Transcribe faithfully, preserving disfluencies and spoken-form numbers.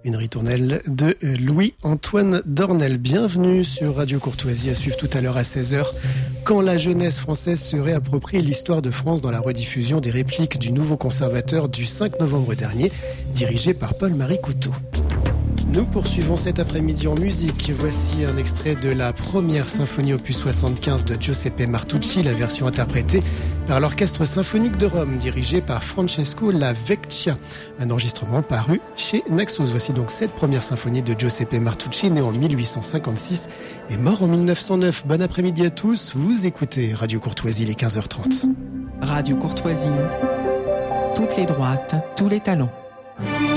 une ritournelle de Louis-Antoine Dornel. Bienvenue sur Radio Courtoisie, à suivre tout à l'heure à seize heures, quand la jeunesse française se réapproprie l'histoire de France dans la rediffusion des répliques du Nouveau Conservateur du cinq novembre dernier, dirigé par Paul-Marie Couteau. Nous poursuivons cet après-midi en musique. Voici un extrait de la première symphonie opus soixante-quinze de Giuseppe Martucci, la version interprétée par l'Orchestre symphonique de Rome, dirigé par Francesco La Vecchia. Un enregistrement paru chez Naxos. Voici donc cette première symphonie de Giuseppe Martucci, né en mille huit cent cinquante-six et mort en mille neuf cent neuf. Bon après-midi à tous. Vous écoutez Radio Courtoisie, les quinze heures trente. Radio Courtoisie. Toutes les droites, tous les talents.